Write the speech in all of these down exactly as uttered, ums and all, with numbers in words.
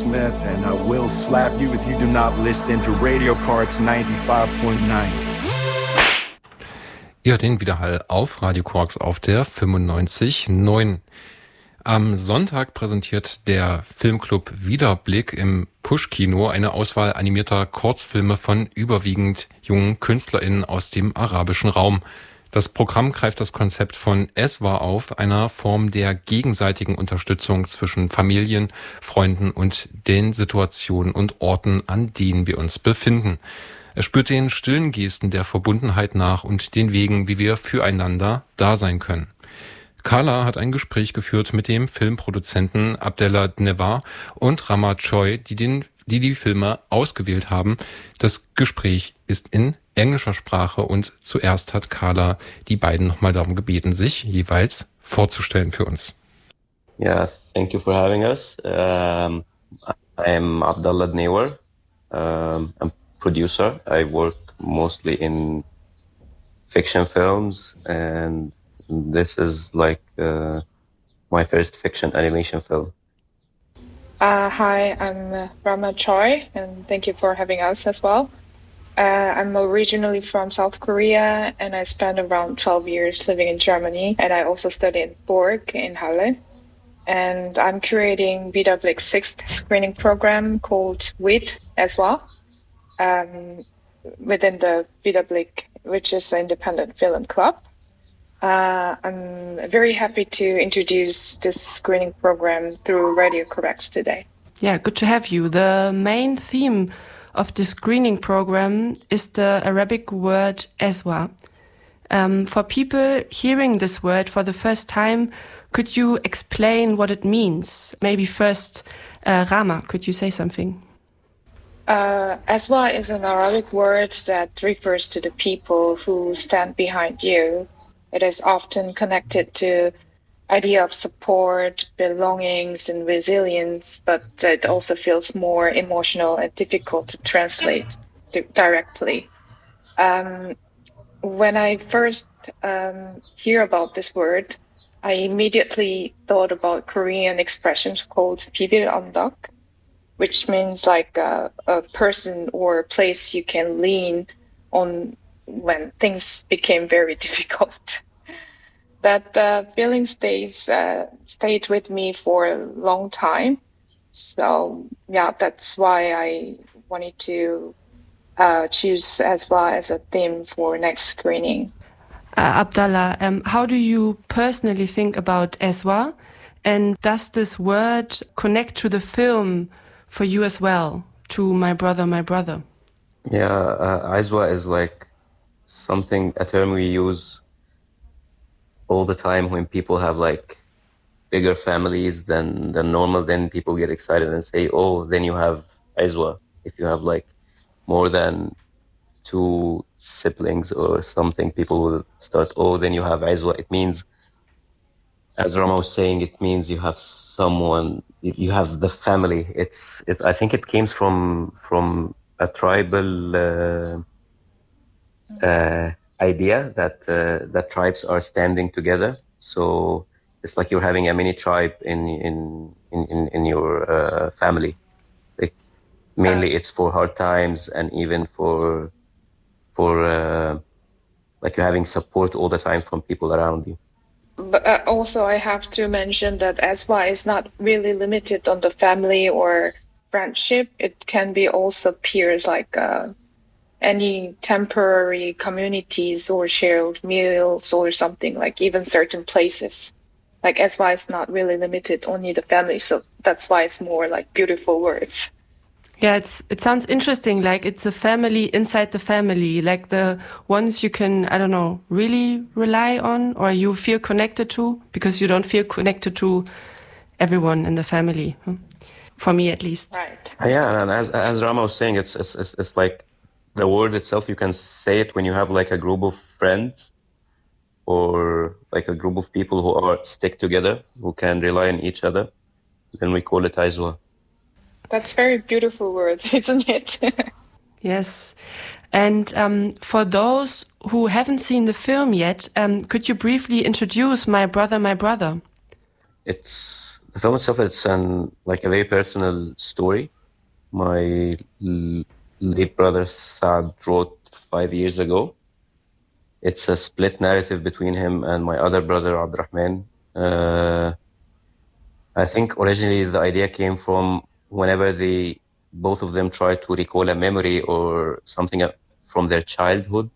Smith, and I will slap you if you do not listen to Radio Quarks ninety-five point nine. Ihr hört den Widerhall auf Radio Quarks auf der fünfundneunzig Komma neun. Am Sonntag präsentiert der Filmclub Wiederblick im Push-Kino eine Auswahl animierter Kurzfilme von überwiegend jungen KünstlerInnen aus dem arabischen Raum. Das Programm greift das Konzept von Eswa auf, einer Form der gegenseitigen Unterstützung zwischen Familien, Freunden und den Situationen und Orten, an denen wir uns befinden. Er spürt den stillen Gesten der Verbundenheit nach und den Wegen, wie wir füreinander da sein können. Carla hat ein Gespräch geführt mit dem Filmproduzenten Abdellah Dnevar und Rama Choi, die, den, die die Filme ausgewählt haben. Das Gespräch ist in englischer Sprache und zuerst hat Carla die beiden nochmal darum gebeten, sich jeweils vorzustellen für uns. Yeah, thank you for having us. Um, I'm Abdellah Dnevar. Um, I'm producer. I work mostly in fiction films, and this is like uh, my first fiction animation film. Uh, hi, I'm uh, Rama Choi, and thank you for having us as well. Uh, I'm originally from South Korea, and I spent around twelve years living in Germany, and I also studied Borg in Halle. And I'm curating Wiederblick's sixth screening program called W I D as well, um, within the Wiederblick, which is an independent film club. Uh, I'm very happy to introduce this screening program through Radio Correct today. Yeah, good to have you. The main theme of the screening program is the Arabic word Eswa. Um, for people hearing this word for the first time, could you explain what it means? Maybe first, uh, Rama, could you say something? Uh, Eswa is an Arabic word that refers to the people who stand behind you. It is often connected to idea of support, belongings, and resilience, but it also feels more emotional and difficult to translate directly. Um, when I first um, hear about this word, I immediately thought about Korean expressions called pibir andak, which means like a, a person or a place you can lean on when things became very difficult. That uh, feeling stays uh, stayed with me for a long time. So yeah, that's why I wanted to uh, choose Eswa as a theme for next screening. Uh, Abdallah, um, how do you personally think about Eswa? And does this word connect to the film for you as well, to My Brother, My Brother? Yeah, uh, Eswa is like something, a term we use all the time when people have like bigger families than, than normal. Then people get excited and say, oh, then you have Eswa. If you have like more than two siblings or something, people will start, oh, then you have Eswa. It means, as Rama was saying, it means you have someone, you have the family. It's, it, I think it came from, from a tribal uh, uh, idea that uh, that tribes are standing together. So it's like you're having a mini tribe in in in in your uh, family. Like mainly it's for hard times and even for for uh, like you're having support all the time from people around you. But uh, also I have to mention that Eswa is not really limited on the family or friendship. It can be also peers, like uh, any temporary communities or shared meals or something, like even certain places. Like Eswa is not really limited only the family, so that's why it's more like beautiful words. Yeah, it's it sounds interesting, like it's a family inside the family, like the ones you can, I don't know, really rely on or you feel connected to, because you don't feel connected to everyone in the family, for me at least. Right. Yeah, and as as Rama was saying, it's it's it's, it's like the word itself, you can say it when you have like a group of friends or like a group of people who are stick together, who can rely on each other. Then we call it Eswa. That's very beautiful words, isn't it? Yes. And um, for those who haven't seen the film yet, um, could you briefly introduce My Brother, My Brother? It's the film itself, it's an like a very personal story. My l- late brother Saad wrote five years ago. It's a split narrative between him and my other brother Abdurrahman. Uh, I think originally the idea came from whenever they both of them try to recall a memory or something from their childhood.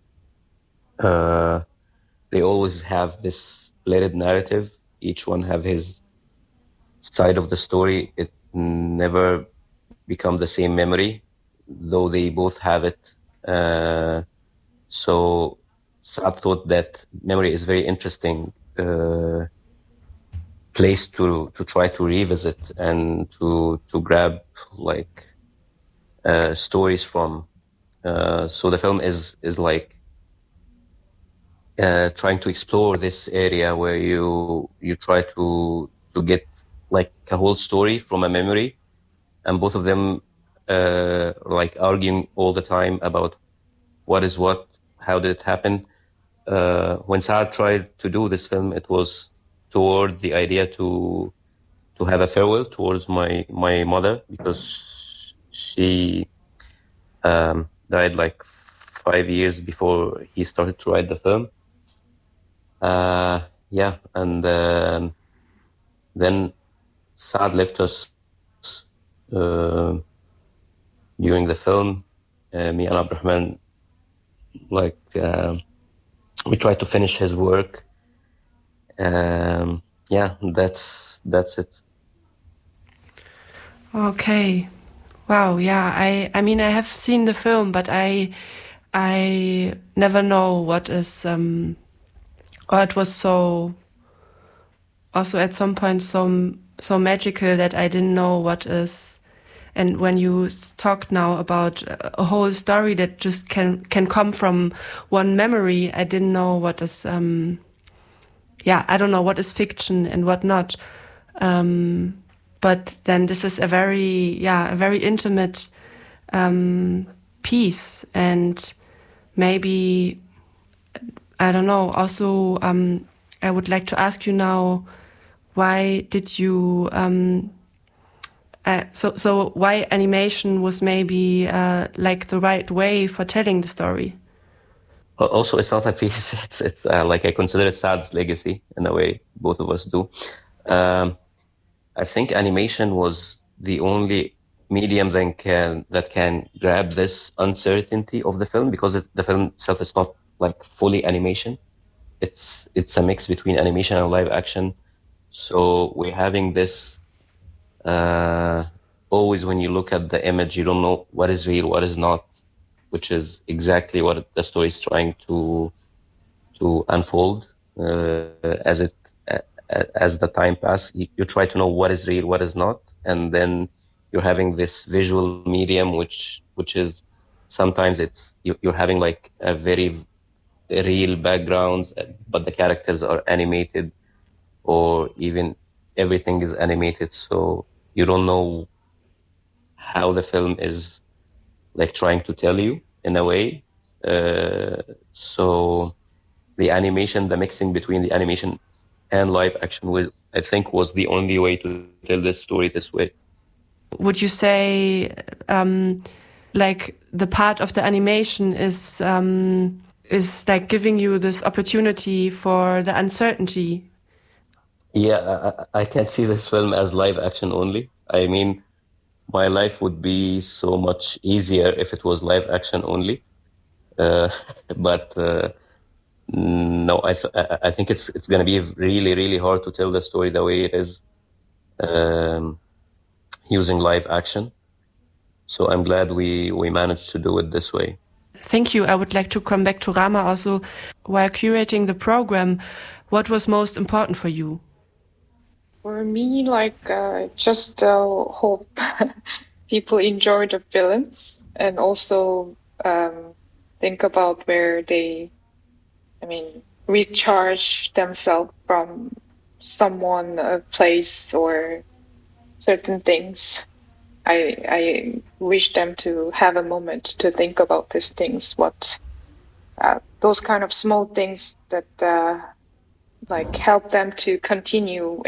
Uh, they always have this split narrative. Each one have his side of the story. It never become the same memory, though they both have it. Uh, so Saad thought that memory is very interesting uh, place to to try to revisit and to to grab like uh, stories from. Uh, so the film is is like uh, trying to explore this area where you you try to to get like a whole story from a memory, and both of them uh, like arguing all the time about what is what, how did it happen. Uh, when Saad tried to do this film, it was toward the idea to to have a farewell towards my my mother, because she um, died like five years before he started to write the film. Uh, yeah, and um, then Saad left us uh, during the film. Uh, me and Abdurrahman, like, uh, we tried to finish his work. Um, yeah, that's that's it. Okay, wow. Yeah, I I mean I have seen the film, but I I never know what is um or it was so also at some point so so magical that I didn't know what is. And when you talked now about a whole story that just can can come from one memory, I didn't know what is um yeah, I don't know what is fiction and what not. Um, but then this is a very, yeah, a very intimate um, piece. And maybe, I don't know, also um, I would like to ask you now, why did you, um, uh, so, so why animation was maybe uh, like the right way for telling the story? Also, it's not a piece. It's it's uh, like I consider it Saad's legacy in a way. Both of us do. Um, I think animation was the only medium that can that can grab this uncertainty of the film, because it, the film itself is not like fully animation. It's it's a mix between animation and live action. So we're having this. Uh, always, when you look at the image, you don't know what is real, what is not, which is exactly what the story is trying to to unfold uh, as it uh, as the time passes. You, you try to know what is real, what is not, and then you're having this visual medium, which which is sometimes it's you, you're having like a very real background, but the characters are animated, or even everything is animated, so you don't know how the film is like trying to tell you in a way. Uh, so the animation, the mixing between the animation and live action was, I think, was the only way to tell this story this way. Would you say um, like the part of the animation is um, is like giving you this opportunity for the uncertainty? Yeah, I, I can't see this film as live action only. I mean, my life would be so much easier if it was live action only. Uh, but uh, no, I th- I think it's it's going to be really, really hard to tell the story the way it is um, using live action. So I'm glad we, we managed to do it this way. Thank you. I would like to come back to Rama also. While curating the program, what was most important for you? For me, like, uh, just uh, hope people enjoy the films, and also um, think about where they, I mean, recharge themselves from someone, a place, or certain things. I I wish them to have a moment to think about these things, what uh, those kind of small things that uh, like help them to continue in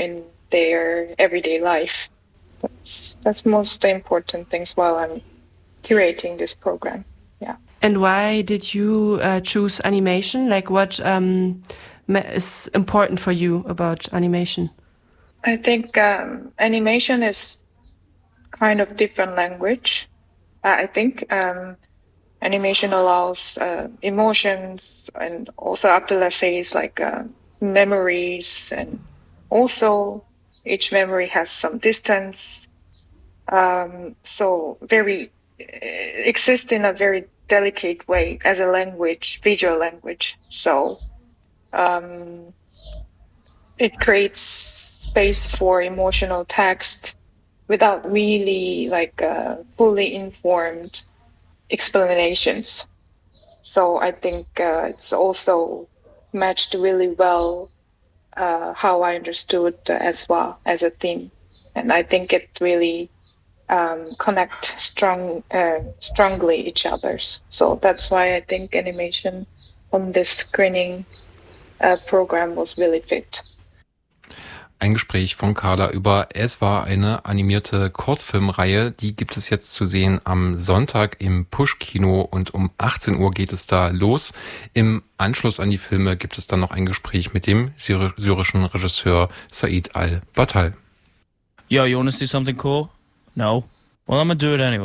their everyday life. That's, that's most the important things while I'm curating this program. Yeah. And why did you uh, choose animation? Like what um, is important for you about animation? I think um, animation is kind of different language. Uh, I think um, animation allows uh, emotions and also Abdullah says like uh, memories, and also each memory has some distance. Um, so very uh, exists in a very delicate way as a language, visual language. So um, it creates space for emotional text without really like uh, fully informed explanations. So I think uh, it's also matched really well uh, how I understood uh, as well as a theme, and I think it really um, connect strong, uh, strongly each others. So that's why I think animation on this screening uh, program was really fit. Ein Gespräch von Carla über Es war eine animierte Kurzfilmreihe. Die gibt es jetzt zu sehen am Sonntag im Push-Kino und um achtzehn Uhr geht es da los. Im Anschluss an die Filme gibt es dann noch ein Gespräch mit dem syri- syrischen Regisseur Said Al-Battal. Yo, you want to see something cool? No? Well, I'm gonna do it anyway.